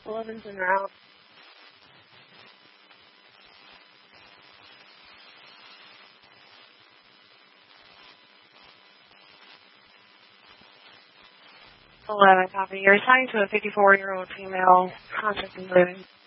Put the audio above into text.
11's en route. Copy. You're assigned to a 54-year-old female, conscious and living.